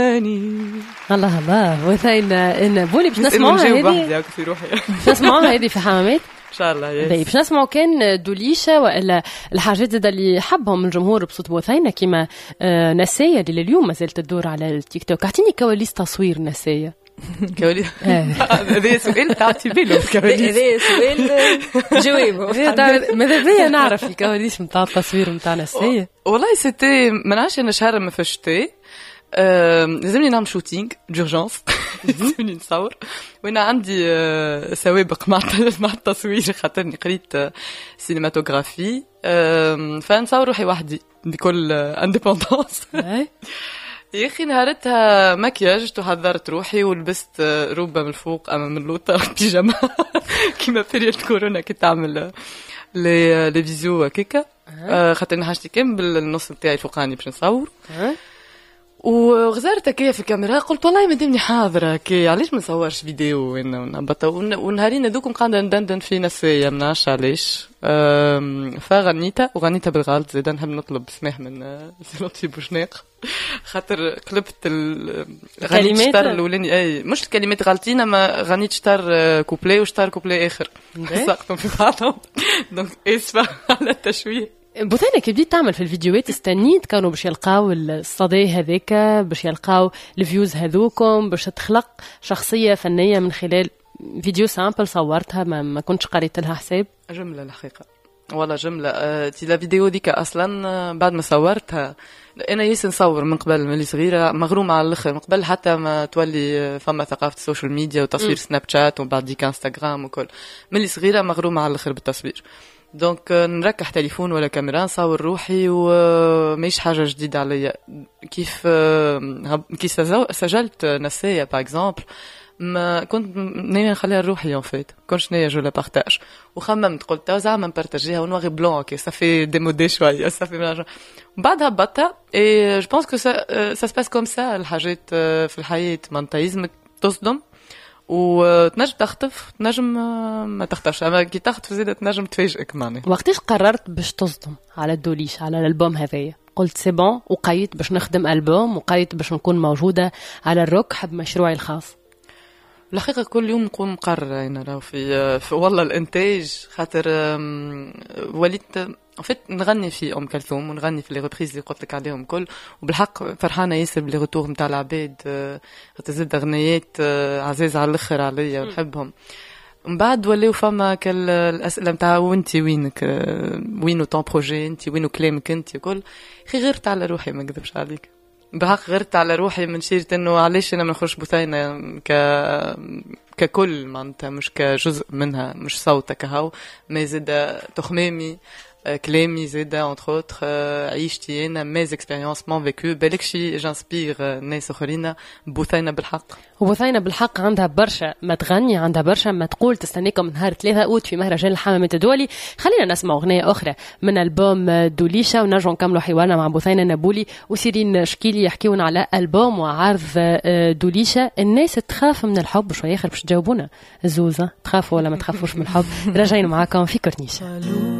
الله الله وثاينا إن بولي باش نسمعوها هذه في روحي نسمعوها هذه في حمامات ان شاء الله. باش نسمعوا كان دوليشة والا الحاجات زاد اللي حبهم الجمهور بصوت بوثينة كيما نسايا اللي اليوم ما زالت تدور على التيك توك. اعطيني كواليس تصوير نسايا. كواليس هذا سؤال تعطي باله كواليس هذا سؤال جوابه ماذا بيا نعرف الكواليس نتاع التصوير نتاع نسايا. والله سيتي ما نعرفش انا شهر ما فشتي لازمني نعمل شوتينج دورجانس لازمني نصور وانا عندي سوابق مع التصوير خاطرني قريت سينماتوغرافي فنصور روحي وحدي بكل انديبندونس. يا اخي نهارتها مكياج تحضرت روحي ولبست روبه من الفوق اما من اللوطه بيجاما كيما بيريود كورونا كي تعمل لي فيزيو كيكا خاطرني حاجتي كان بالنص نتاعي الفوقاني باش نصور وغزرت كي في الكاميرا قلت والله مادامني حاضره كي علاش ما نصورش فيديو ونبطل ونهارين هذوكم قاعده ندندن في نسايا ما نعرفش علاش فغنيتها وغنيتها بالغلط زيد نحب نطلب سماح من لطفي بوشناق خاطر قلبت غنيت شطر الاولاني اي مش الكلمات غلطين اما غنيت شطر كوبلي وشطر كوبلي اخر سقطوا في بعضهم دونك اسفه على التشويه. بوثينة كي بديت تعمل في الفيديوهات استنيت كانوا باش يلقاو الصدى هذاك باش يلقاو الفيوز هذوكم باش تخلق شخصية فنية من خلال فيديو سامبل صورتها ما كنتش قريت لها حساب جملة الحقيقة والله جملة تي لا فيديو ديك أصلا بعد ما صورتها أنا ياس نصور من قبل ملي صغيرة مغرومة على الآخر من قبل حتى ما تولي فما ثقافة السوشيال ميديا وتصوير سناب شات وبعد ديك انستغرام وكل ملي صغيرة مغرومة على الآخر بالتصوير دونك نركح تليفون ولا كاميرا نصور روحي ومايش حاجة جديدة عليا كيف سجلت نسايا باغ اكزومبل ما كنت ناوية نخليها لروحي ان فيت كنتش ناوية جو لا بارتاج وخممت قلت زعما نبارتاجيها ونوغي بلون كي صافي ديمودي شوية صافي بعدها هبطتها اي جو بونس كو سا سباس كوم سا الحاجات في الحياة ما يلزمك تصدم وتنجم تخطف تنجم ما تخطفش اما كي تخطف زيادة تنجم تفاجئك معناها. وقتاش قررت باش تصدم على الدوليش على الالبوم هذايا قلت سي بون وقيت باش نخدم البوم وقيت باش نكون موجودة على الروك بمشروعي الخاص؟ الحقيقة كل يوم نكون مقررة أنا راهو في والله الإنتاج خاطر وليت فيت نغني في أم كلثوم ونغني في لي ريبريز اللي قلت لك عليهم كل وبالحق فرحانة ياسر بلي روتور نتاع العباد تزيد أغنيات عزيز على الآخر عليا ونحبهم. من بعد ولاو فما الأسئلة نتاع وانتي وينك وينو طون بروجي انتي وينو كلامك انتي كل خي غيرت على روحي ما نكذبش عليك بحق غيرت على روحي من شيرة انه علاش انا ما نخرج بوثينة ككل معناتها مش كجزء منها مش صوتك هاو ما زاد تخمامي كلامي زاده entre autres عيشتي انا ميز اكسبيريونس مون فيكو بالك شي جانسبير ناس اخرين بوثينة بالحق وبوثينة بالحق عندها برشا ما تغني عندها برشا ما تقول تستنيكم نهار 3 أوت في مهرجان الحمامات الدولي. خلينا نسمع أغنية أخرى من ألبوم دوليشة ونرجع نكملوا حوارنا مع بوثينة نابولي وسيرين شكيلي يحكيونا على ألبوم وعرض دوليشة. الناس تخاف من الحب شوية باش تجاوبونا الزوزة تخافوا ولا ما تخافوش من الحب؟ راجعين معاكم في كورنيش.